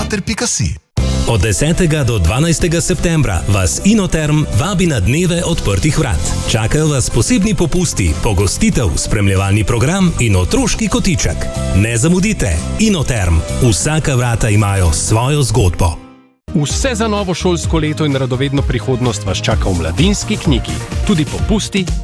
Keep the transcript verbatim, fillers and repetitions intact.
teater pika si. Od desetega do dvanajstega septembra vas Inoterm vabi na dneve odprtih vrat. Čakajo vas posebni popusti, pogostitev, spremljevalni program in otroški kotiček. Ne zamudite, Inoterm. Vsaka vrata imajo svojo zgodbo. Vse za novo šolsko leto in radovedno prihodnost vas čaka v Mladinski knjigi. Tudi popusti